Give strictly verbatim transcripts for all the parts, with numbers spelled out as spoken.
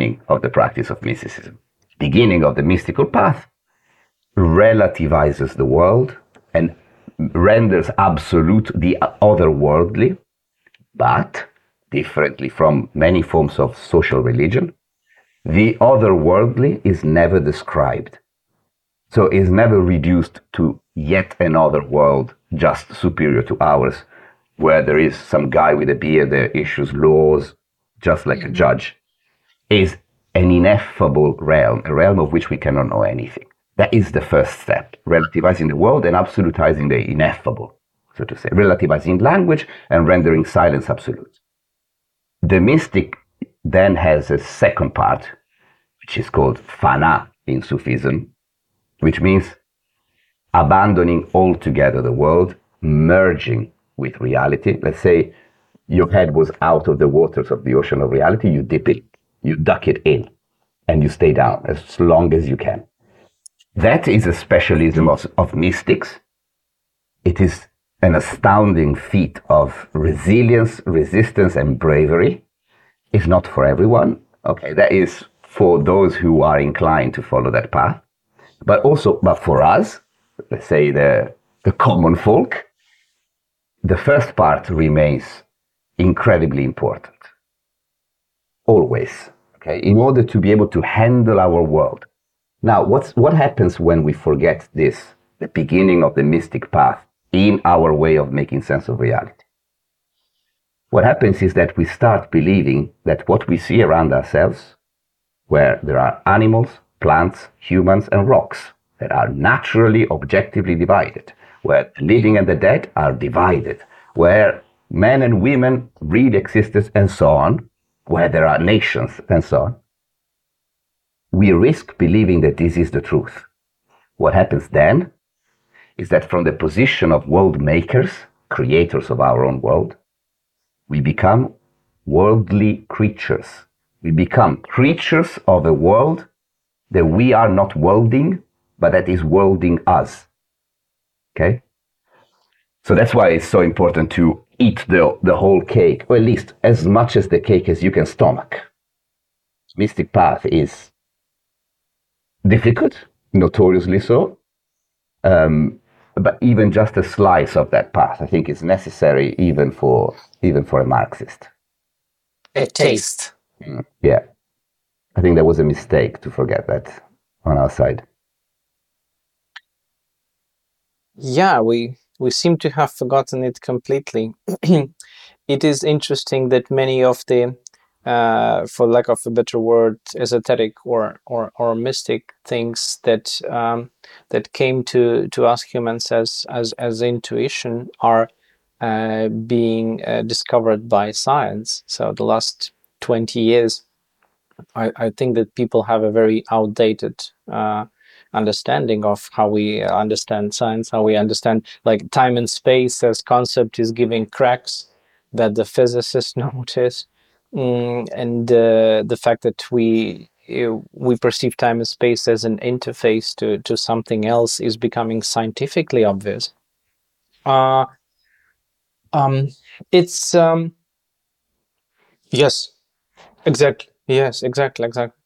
beginning of the practice of mysticism. Beginning of the mystical path relativizes the world and renders absolute the otherworldly, but differently from many forms of social religion, the otherworldly is never described. So is never reduced to yet another world just superior to ours, where there is some guy with a beard that issues laws just like a judge. Is an ineffable realm, a realm of which we cannot know anything. That is the first step, relativizing the world and absolutizing the ineffable, so to say, relativizing language and rendering silence absolute. The mystic then has a second part, which is called fana in Sufism, which means abandoning altogether the world, merging with reality. Let's say your head was out of the waters of the ocean of reality, you dip it, you duck it in, and you stay down as long as you can. That is a specialism of, of mystics. It is an astounding feat of resilience, resistance, and bravery. It's not for everyone. Okay, that is for those who are inclined to follow that path. But also, but for us, let's say the, the common folk, the first part remains incredibly important. Always, okay, in order to be able to handle our world. Now, what's, what happens when we forget this, the beginning of the mystic path, in our way of making sense of reality? What happens is that we start believing that what we see around ourselves, where there are animals, plants, humans, and rocks that are naturally, objectively divided, where the living and the dead are divided, where men and women really existed, and so on, where there are nations, and so on, we risk believing that this is the truth. What happens then is that from the position of world makers, creators of our own world, we become worldly creatures. We become creatures of a world that we are not worlding, but that is worlding us. Okay? So that's why it's so important to eat the, the whole cake, or at least as much as the cake as you can stomach. Mystic path is difficult, notoriously so. Um, but even just a slice of that path, I think, is necessary even for even for a Marxist. A taste. Mm, yeah. I think that was a mistake to forget that on our side. Yeah, we, we seem to have forgotten it completely. It is interesting that many of the, uh, for lack of a better word, esoteric or, or, or mystic things that um, that came to, to us humans as, as, as intuition are uh, being uh, discovered by science. So the last twenty years, I, I think that people have a very outdated uh, understanding of how we understand science, how we understand like time and space as concept is giving cracks that the physicists notice, mm, and uh, the fact that we we perceive time and space as an interface to, to something else is becoming scientifically obvious. Uh, um, it's um, yes, exactly, yes, exactly, exactly.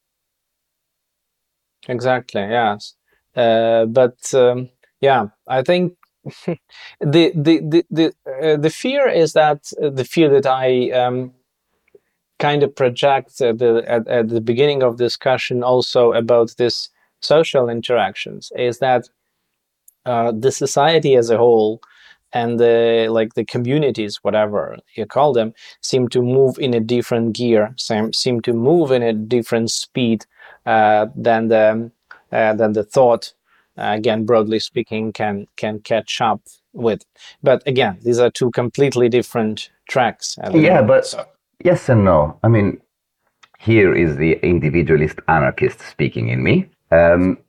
Exactly, yes. Uh, but um, yeah, I think the the the the, uh, the fear is that uh, the fear that I um, kind of project at the at, at the beginning of discussion also about this social interactions is that uh, the society as a whole and the like the communities, whatever you call them, seem to move in a different gear, seem, seem to move in a different speed uh, than the uh, than the thought, uh, again broadly speaking, can can catch up with. But again, these are two completely different tracks at the Yeah, moment. but So. yes and no. I mean, here is the individualist anarchist speaking in me. Um,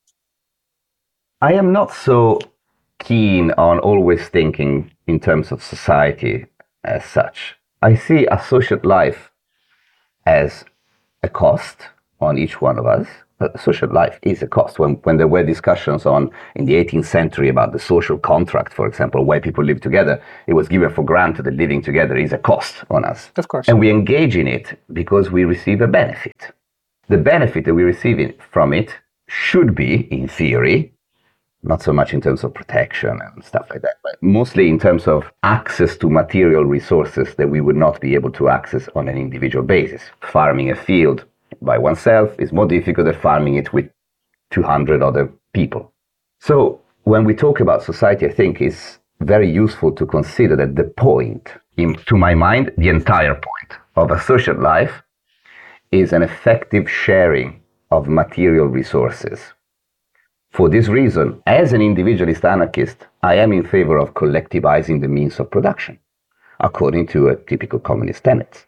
I am not so keen on always thinking in terms of society as such. I see associate life as a cost on each one of us, uh, social life is a cost. When when there were discussions on in the eighteenth century about the social contract, for example, why people live together, it was given for granted that living together is a cost on us. Of course. And we engage in it because we receive a benefit. The benefit that we receive it, from it should be, in theory, not so much in terms of protection and stuff like that, but mostly in terms of access to material resources that we would not be able to access on an individual basis. Farming a field by oneself is more difficult than farming it with two hundred other people. So when we talk about society, I think it's very useful to consider that the point, in, to my mind, the entire point of a social life is an effective sharing of material resources. For this reason, as an individualist anarchist, I am in favor of collectivizing the means of production, according to a typical communist tenet.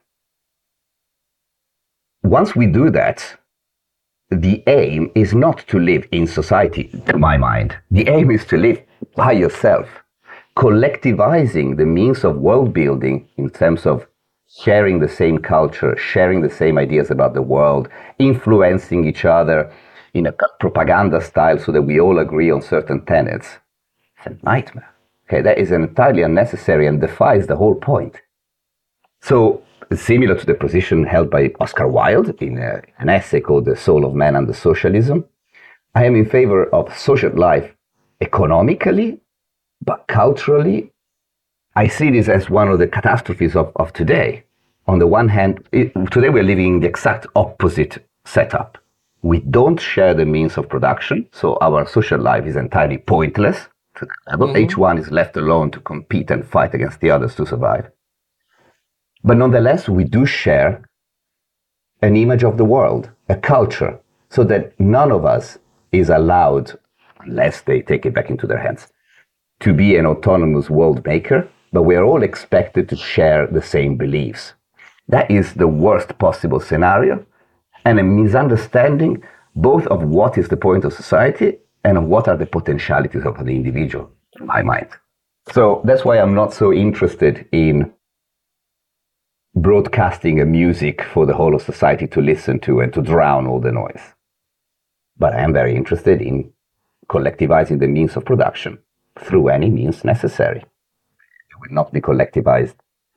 Once we do that, the aim is not to live in society, to my mind. The aim is to live by yourself, collectivizing the means of world building in terms of sharing the same culture, sharing the same ideas about the world, influencing each other in a propaganda style so that we all agree on certain tenets. It's a nightmare. Okay, that is entirely unnecessary and defies the whole point. So, similar to the position held by Oscar Wilde in a, an essay called The Soul of Man and the Socialism, I am in favor of social life economically, but culturally. I see this as one of the catastrophes of, of today. On the one hand, it, today we're living in the exact opposite setup. We don't share the means of production, so our social life is entirely pointless. Mm-hmm. Each one is left alone to compete and fight against the others to survive. But nonetheless, we do share an image of the world, a culture, so that none of us is allowed, unless they take it back into their hands, to be an autonomous world maker, but we are all expected to share the same beliefs. That is the worst possible scenario, and a misunderstanding both of what is the point of society and of what are the potentialities of the individual, in my mind. So that's why I'm not so interested in broadcasting a music for the whole of society to listen to and to drown all the noise. But I am very interested in collectivizing the means of production through any means necessary. It will not be collectivized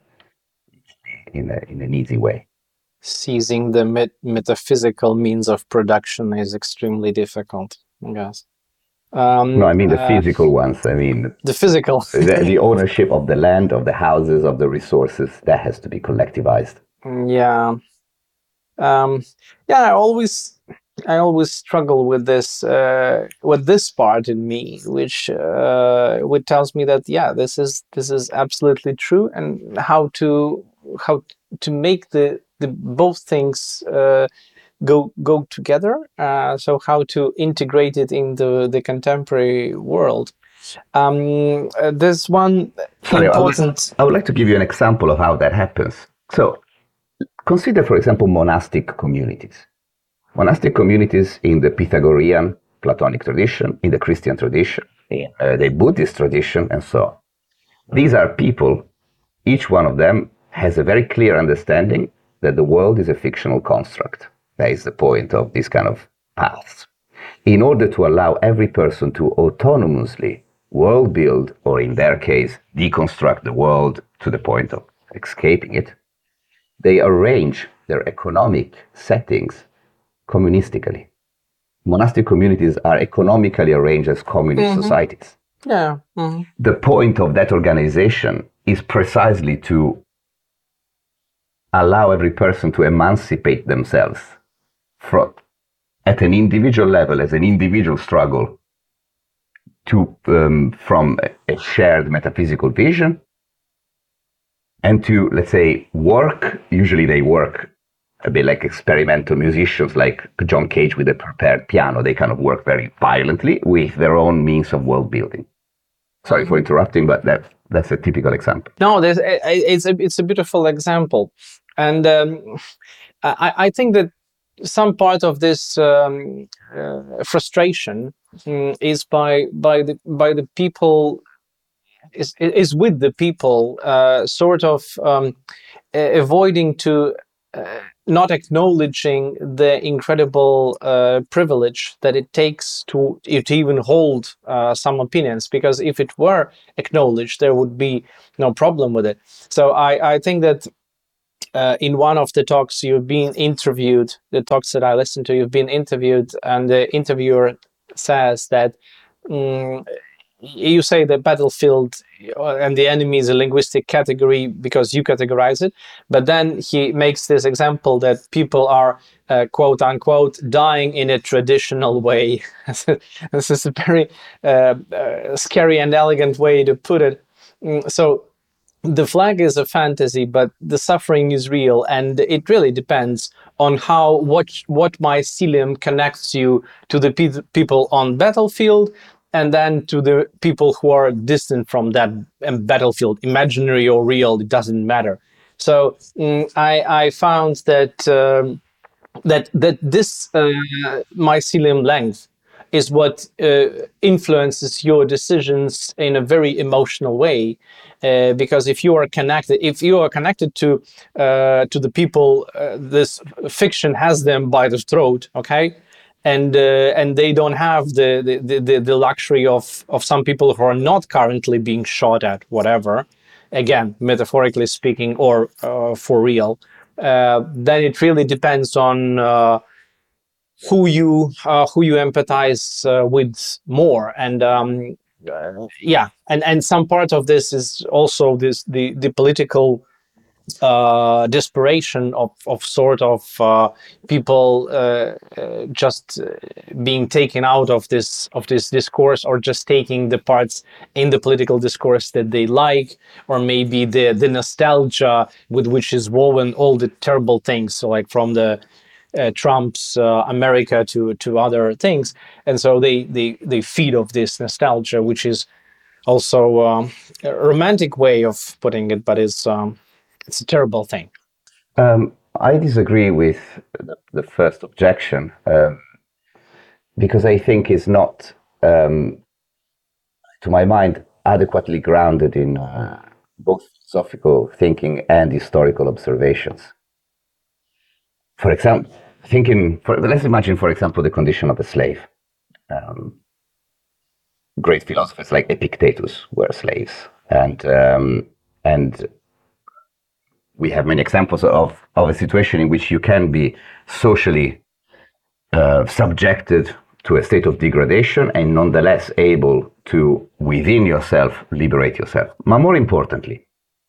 in, a, in an easy way. Seizing the met- metaphysical means of production is extremely difficult, I guess. Um, no, I mean the uh, physical ones. I mean the physical, the, the ownership of the land, of the houses, of the resources. That has to be collectivized. Yeah, um, yeah. I always, I always struggle with this, uh, with this part in me, which, uh, which tells me that yeah, this is this is absolutely true, and how to how to make the the both things uh, go go together. Uh, so how to integrate it in the, the contemporary world. Um, uh, there's one Sorry, important. I would, I would like to give you an example of how that happens. So, consider, for example, monastic communities. Monastic communities in the Pythagorean Platonic tradition, in the Christian tradition, in uh, the Buddhist tradition, and so on. These are people, each one of them has a very clear understanding that the world is a fictional construct. That is the point of these kind of paths. In order to allow every person to autonomously world build, or in their case, deconstruct the world to the point of escaping it, they arrange their economic settings communistically. Monastic communities are economically arranged as communist mm-hmm. societies. Yeah. Mm-hmm. The point of that organization is precisely to allow every person to emancipate themselves from, at an individual level, as an individual struggle, to um, from a shared metaphysical vision, and to, let's say, work. Usually they work a bit like experimental musicians, like John Cage with a prepared piano. They kind of work very violently with their own means of world building. Sorry for interrupting, but that that's a typical example. No, there's, it's a it's a beautiful example, and um, I I think that some part of this um, uh, frustration um, is by by the by the people is is with the people uh, sort of um, avoiding to uh, not acknowledging the incredible uh, privilege that it takes to, to even hold uh, some opinions, because if it were acknowledged, there would be no problem with it. So I, I think that uh, in one of the talks you've been interviewed, the talks that I listened to, you've been interviewed, and the interviewer says that um, you say the battlefield and the enemy is a linguistic category because you categorize it, but then he makes this example that people are uh, quote unquote dying in a traditional way. This is a very uh, uh, scary and elegant way to put it. So the flag is a fantasy, but the suffering is real, and it really depends on how what what mycelium connects you to the pe- people on battlefield, and then to the people who are distant from that battlefield, imaginary or real, it doesn't matter. So um, I, I found that um, that that this uh, mycelium length is what uh, influences your decisions in a very emotional way, uh, because if you are connected, if you are connected to uh, to the people, uh, this fiction has them by the throat, okay. And uh, and they don't have the, the, the, the luxury of, of some people who are not currently being shot at, whatever, again, metaphorically speaking, or uh, for real. Uh, then it really depends on uh, who you uh, who you empathize uh, with more. And um, uh, yeah, and, and some part of this is also this the the political uh, desperation of, of sort of uh, people uh, uh, just uh, being taken out of this of this discourse, or just taking the parts in the political discourse that they like, or maybe the the nostalgia with which is woven all the terrible things, so like from the uh, Trump's uh, America to to other things, and so they they they feed off this nostalgia, which is also um, a romantic way of putting it, but it's um, it's a terrible thing. Um, I disagree with the, the first objection, um, because I think it's not, um, to my mind, adequately grounded in uh, both philosophical thinking and historical observations. For example, thinking, for, let's imagine, for example, the condition of a slave. Um, great philosophers like Epictetus were slaves, and um, and we have many examples of, of a situation in which you can be socially uh, subjected to a state of degradation and nonetheless able to, within yourself, liberate yourself. But more importantly,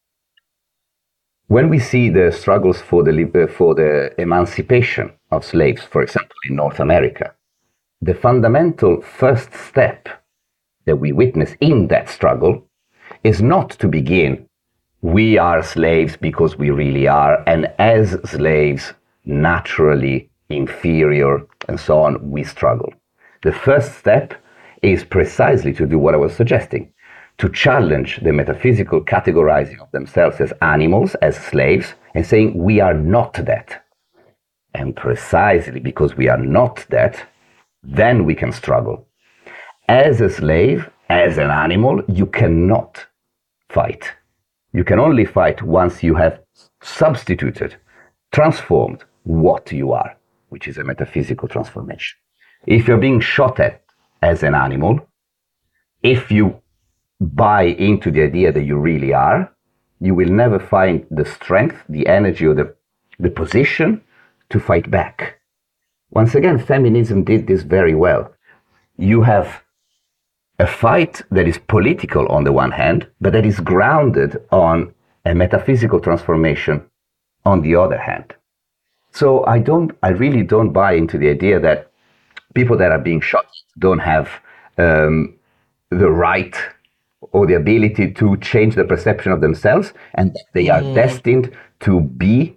when we see the struggles for the, uh, for the emancipation of slaves, for example, in North America, the fundamental first step that we witness in that struggle is not to begin, we are slaves because we really are, and as slaves, naturally inferior, and so on, we struggle. The first step is precisely to do what I was suggesting, to challenge the metaphysical categorizing of themselves as animals, as slaves, and saying we are not that. And precisely because we are not that, then we can struggle. As a slave, as an animal, you cannot fight. You can only fight once you have substituted, transformed what you are, which is a metaphysical transformation. If you're being shot at as an animal, if you buy into the idea that you really are, you will never find the strength, the energy, or the, the position to fight back. Once again, feminism did this very well. You have a fight that is political on the one hand, but that is grounded on a metaphysical transformation on the other hand. So I don't, I really don't buy into the idea that people that are being shot don't have um, the right or the ability to change the perception of themselves, and that they are mm. destined to be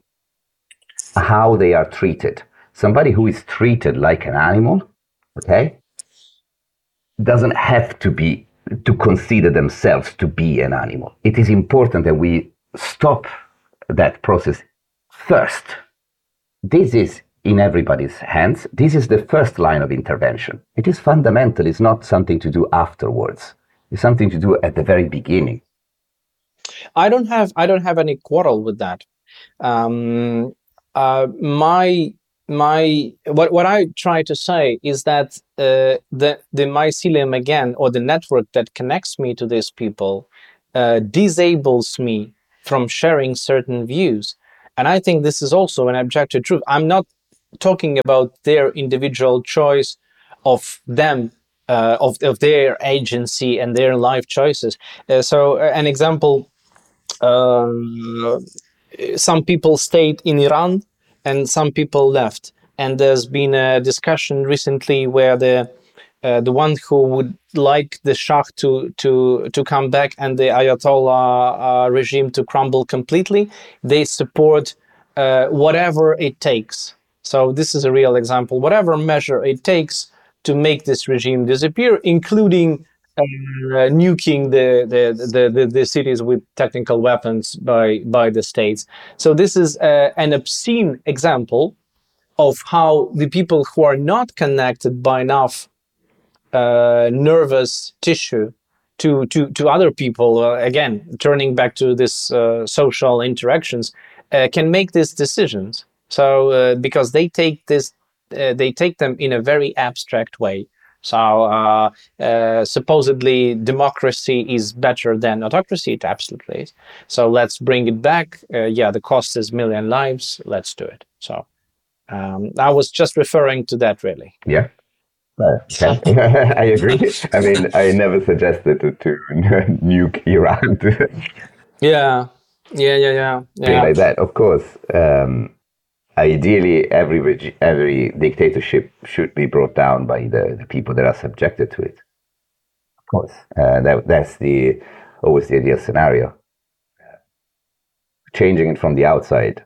how they are treated. Somebody who is treated like an animal, okay, doesn't have to be, to consider themselves to be an animal. It is important that we stop that process first. This is in everybody's hands. This is the first line of intervention. It is fundamental. It's not something to do afterwards. It's something to do at the very beginning. I don't have I don't have any quarrel with that. Um, uh, my my what what I try to say is that uh, the the mycelium again, or the network that connects me to these people, uh, disables me from sharing certain views, and I think this is also an objective truth. I'm not talking about their individual choice of them, uh, of of their agency and their life choices. Uh, so, uh, an example. Um, some people stayed in Iran and some people left. And there's been a discussion recently where the uh, the one who would like the Shah to to to come back and the Ayatollah uh, regime to crumble completely, they support uh, whatever it takes. So this is a real example. Whatever measure it takes to make this regime disappear, including uh, nuking the, the, the, the, the cities with technical weapons by, by the states. So this is uh, an obscene example of how the people who are not connected by enough uh, nervous tissue to, to, to other people, uh, again, turning back to this uh, social interactions, uh, can make these decisions. So uh, because they take this, uh, they take them in a very abstract way. So uh, uh, supposedly democracy is better than autocracy. It absolutely is. So let's bring it back. Uh, yeah, the cost is million lives. Let's do it. So um, I was just referring to that, really. Yeah. Okay. I agree. I mean, I never suggested to, to nuke Iran. yeah, yeah, yeah, yeah. yeah. Like that, of course. Um, Ideally, every regi- every dictatorship should be brought down by the, the people that are subjected to it. Of course, uh, that that's the always the ideal scenario. Changing it from the outside,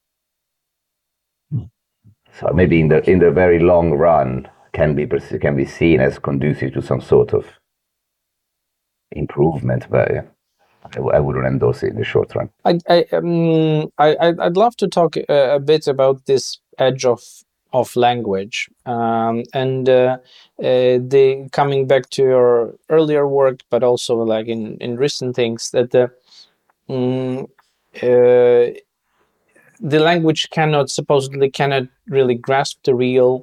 so maybe in the in the very long run, can be can be seen as conducive to some sort of improvement, but yeah, I, I wouldn't endorse it in the short run. I I um, I I'd love to talk a, a bit about this edge of of language, um, and uh, uh, the coming back to your earlier work, but also like in in recent things, that the um, uh, the language cannot supposedly cannot really grasp the real.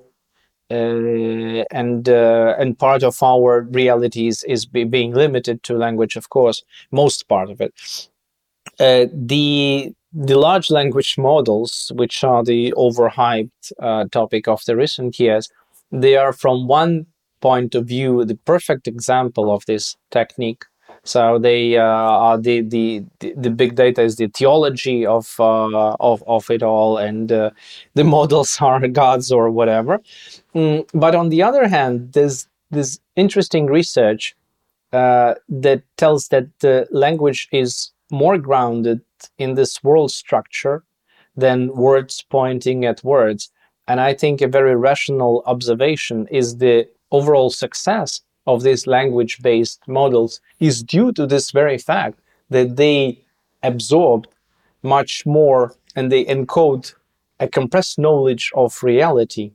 Uh, and uh, and part of our realities is be, being limited to language, of course, most part of it. Uh, the the large language models, which are the overhyped uh, topic of the recent years, they are from one point of view the perfect example of this technique. So they uh, are the, the the big data is the theology of uh, of of it all, and uh, the models are gods or whatever. Mm, but on the other hand, there's this interesting research uh, that tells that the language is more grounded in this world structure than words pointing at words. And I think a very rational observation is the overall success of these language-based models is due to this very fact that they absorb much more and they encode a compressed knowledge of reality.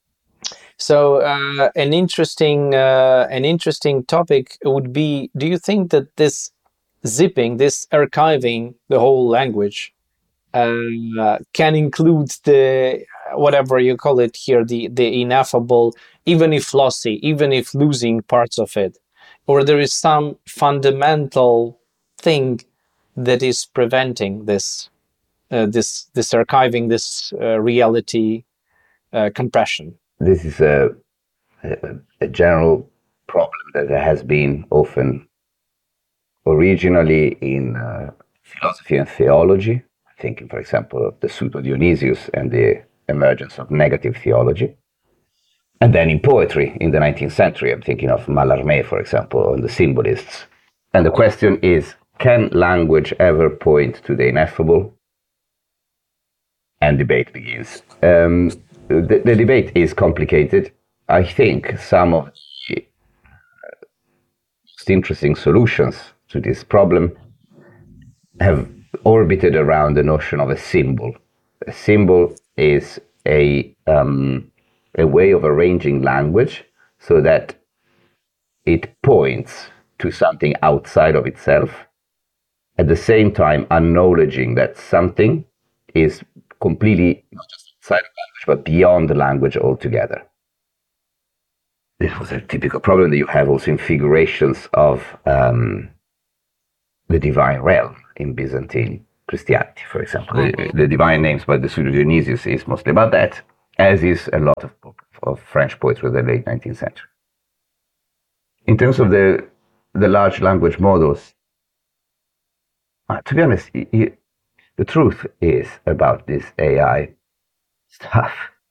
So uh, an interesting uh, an interesting topic would be: do you think that this zipping, this archiving the whole language, uh, can include the whatever you call it here, the the ineffable, even if lossy, even if losing parts of it, or there is some fundamental thing that is preventing this uh, this this archiving, this uh, reality uh, compression? This is a, a, a general problem that has been often originally in uh, philosophy and theology, thinking, for example, of the Pseudo Dionysius and the emergence of negative theology. And then in poetry in the nineteenth century, I'm thinking of Mallarmé, for example, and the symbolists. And the question is, can language ever point to the ineffable? And debate begins. Um, the, the debate is complicated. I think some of the most interesting solutions to this problem have orbited around the notion of a symbol. A symbol is a um, a way of arranging language so that it points to something outside of itself, at the same time acknowledging that something is completely not just outside of language, but beyond the language altogether. This was a typical problem that you have also in figurations of um, the divine realm in Byzantine Christianity, for example. Mm-hmm. The, the divine names by the Pseudo Dionysius is mostly about that, as is a lot of, of French poetry of the late nineteenth century. In terms of the the large language models, uh, to be honest, it, it, the truth is about this A I stuff,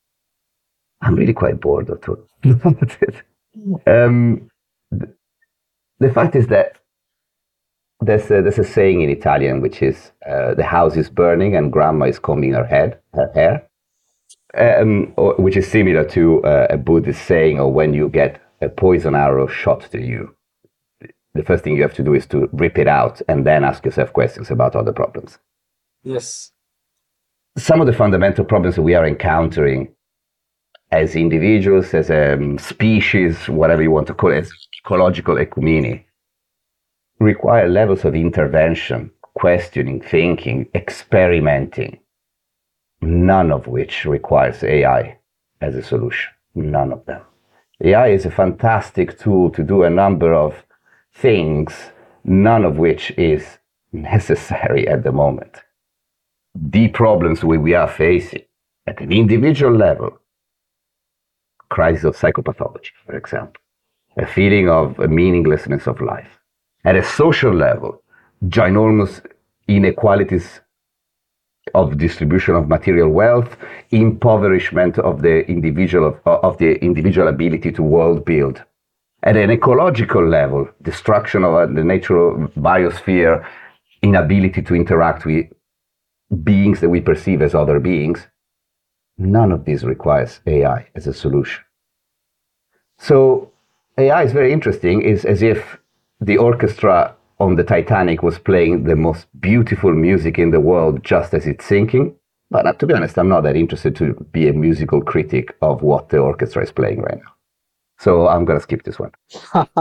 I'm really quite bored of it. um, the, the fact is that there's a, there's a saying in Italian which is uh, the house is burning and grandma is combing her head, her hair, um, or, which is similar to uh, a Buddhist saying, or when you get a poison arrow shot to you, the first thing you have to do is to rip it out and then ask yourself questions about other problems. Yes. Some of the fundamental problems that we are encountering as individuals, as a species, whatever you want to call it, as ecological ecumene, require levels of intervention, questioning, thinking, experimenting, none of which requires A I as a solution. None of them. A I is a fantastic tool to do a number of things, none of which is necessary at the moment. The problems we, we are facing at an individual level, crisis of psychopathology, for example, a feeling of a meaninglessness of life. At a social level, ginormous inequalities of distribution of material wealth, impoverishment of the individual of, of the individual ability to world build. At an ecological level, destruction of the natural biosphere, inability to interact with beings that we perceive as other beings. None of this requires A I as a solution. So A I is very interesting. It's as if the orchestra on the Titanic was playing the most beautiful music in the world just as it's sinking. But uh, to be honest, I'm not that interested to be a musical critic of what the orchestra is playing right now. So I'm going to skip this one. uh,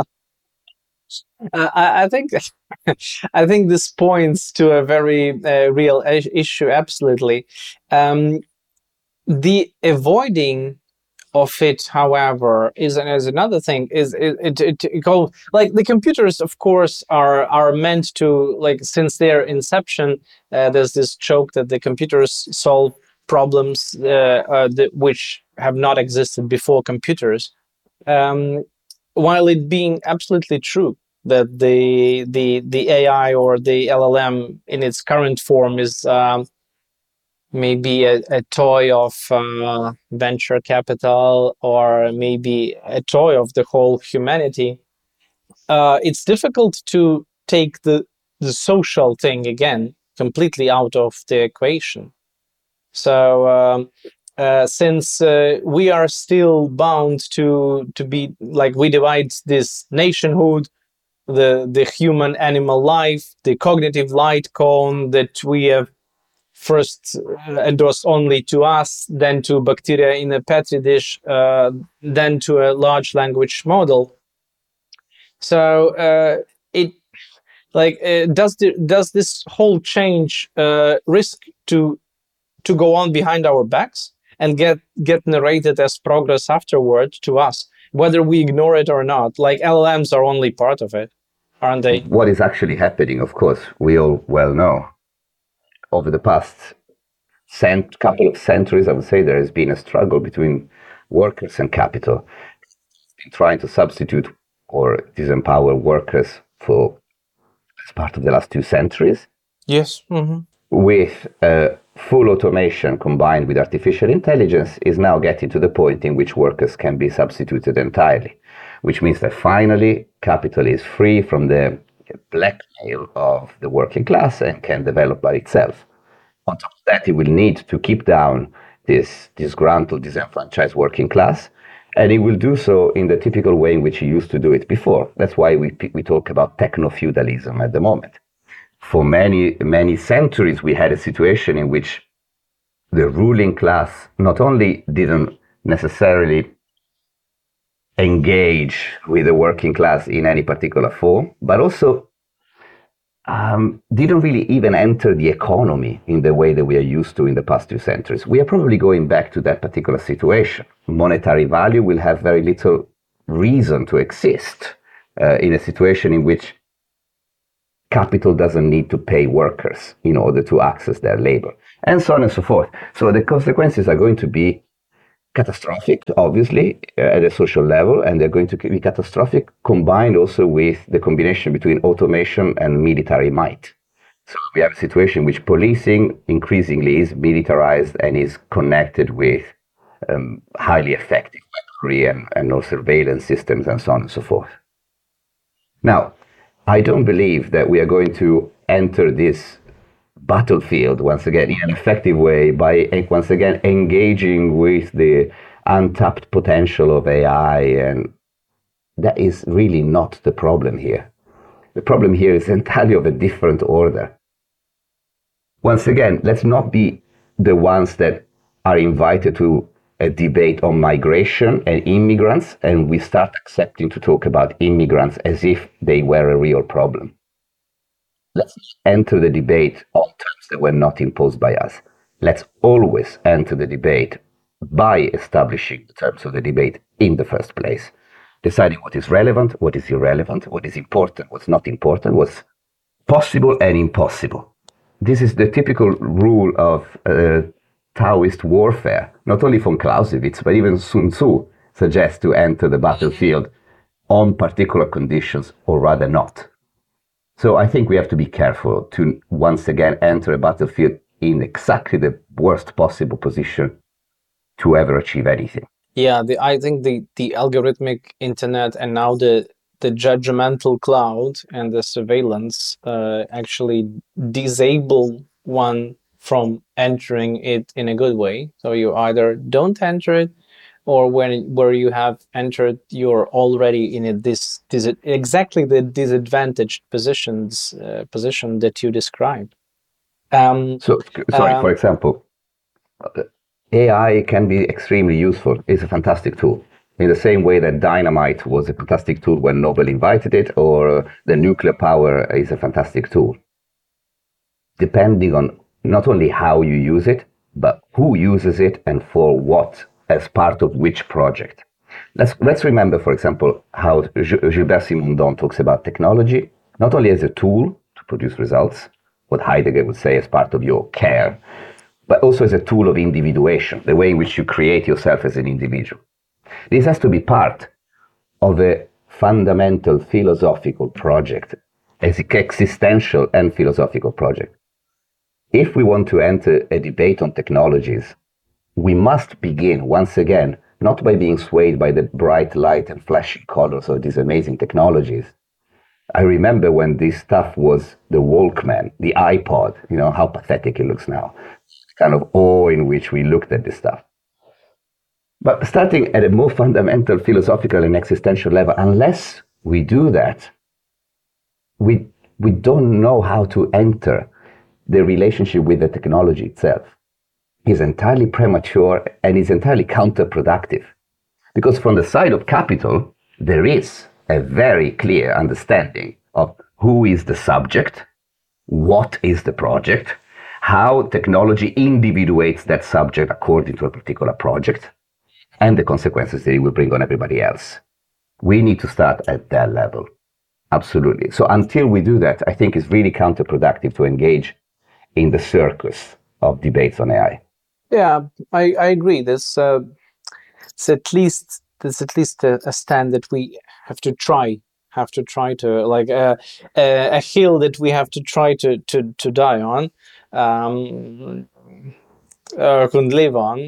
I, I think I think this points to a very uh, real issue. Absolutely, um, the avoiding of it, however, is, is another thing. Is it, it, it, it go like the computers, of course, are are meant to, like, since their inception. Uh, there's this joke that the computers solve problems uh, uh, that, which have not existed before computers. Um, while it being absolutely true that the the the A I or the L L M in its current form is um, maybe a, a toy of uh, venture capital, or maybe a toy of the whole humanity, uh, it's difficult to take the the social thing again completely out of the equation. So um, uh, since uh, we are still bound to to be like, we divide this nationhood, the the human animal life, the cognitive light cone that we have first endorsed only to us, then to bacteria in a petri dish, uh, then to a large language model. So uh, it like uh, does the, does this whole change uh, risk to to go on behind our backs and get get narrated as progress afterward to us, whether we ignore it or not? Like, L L Ms are only part of it, aren't they? What is actually happening, of course, we all well know. Over the past cent- couple of centuries, I would say, there has been a struggle between workers and capital, trying to substitute or disempower workers for as part of the last two centuries. Yes. Mm-hmm. With uh, full automation combined with artificial intelligence is now getting to the point in which workers can be substituted entirely, which means that finally capital is free from the blackmail of the working class and can develop by itself. On top of that, it will need to keep down this disgruntled, disenfranchised working class, and it will do so in the typical way in which it used to do it before. That's why we we talk about techno-feudalism at the moment. For many, many centuries, we had a situation in which the ruling class not only didn't necessarily engage with the working class in any particular form, but also um, didn't really even enter the economy in the way that we are used to in the past two centuries. We are probably going back to that particular situation. Monetary value will have very little reason to exist uh, in a situation in which capital doesn't need to pay workers in order to access their labor, and so on and so forth. So the consequences are going to be catastrophic, obviously, uh, at a social level, and they're going to be catastrophic combined also with the combination between automation and military might. So we have a situation in which policing increasingly is militarized and is connected with um, highly effective weaponry and, and no surveillance systems and so on and so forth. Now, I don't believe that we are going to enter this battlefield once again in an effective way by once again engaging with the untapped potential of A I, and that is really not the problem here. The problem here is entirely of a different order. Once again, let's not be the ones that are invited to a debate on migration and immigrants, and we start accepting to talk about immigrants as if they were a real problem. Let's enter the debate on terms that were not imposed by us. Let's always enter the debate by establishing the terms of the debate in the first place, deciding what is relevant, what is irrelevant, what is important, what's not important, what's possible and impossible. This is the typical rule of uh, Taoist warfare. Not only von Clausewitz, but even Sun Tzu suggests to enter the battlefield on particular conditions, or rather not. So I think we have to be careful to once again enter a battlefield in exactly the worst possible position to ever achieve anything. Yeah, the, I think the, the algorithmic internet and now the the judgmental cloud and the surveillance uh, actually disable one from entering it in a good way. So you either don't enter it, or when where you have entered, you're already in a this, this exactly the disadvantaged positions uh, position that you described. Um, so, sorry, um, for example, A I can be extremely useful. It's a fantastic tool. In the same way that dynamite was a fantastic tool when Nobel invited it, or the nuclear power is a fantastic tool. Depending on not only how you use it, but who uses it and for what, as part of which project. Let's, let's remember, for example, how Gilbert Simondon talks about technology, not only as a tool to produce results, what Heidegger would say as part of your care, but also as a tool of individuation, the way in which you create yourself as an individual. This has to be part of a fundamental philosophical project, as existential and philosophical project. If we want to enter a debate on technologies, we must begin, once again, not by being swayed by the bright light and flashy colors of these amazing technologies. I remember when this stuff was the Walkman, the iPod, you know, how pathetic it looks now. Kind of awe in which we looked at this stuff. But starting at a more fundamental philosophical and existential level, unless we do that, we, we don't know how to enter the relationship with the technology itself. It's entirely premature and is entirely counterproductive. Because from the side of capital, there is a very clear understanding of who is the subject, what is the project, how technology individuates that subject according to a particular project, and the consequences that it will bring on everybody else. We need to start at that level. Absolutely. So until we do that, I think it's really counterproductive to engage in the circus of debates on A I. Yeah, I, I agree. There's, uh, it's at least there's at least a, a stand that we have to try, have to try to like uh, a, a hill that we have to try to to, to die on, um, or could live on.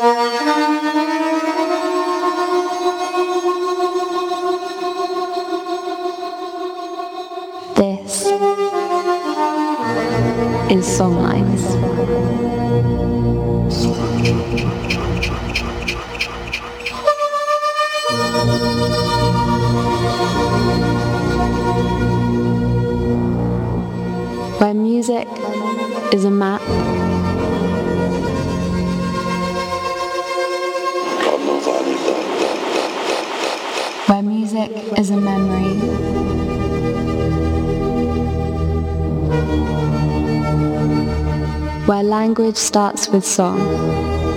This is Songlines. Where music is a map, where music is a memory, where language starts with song.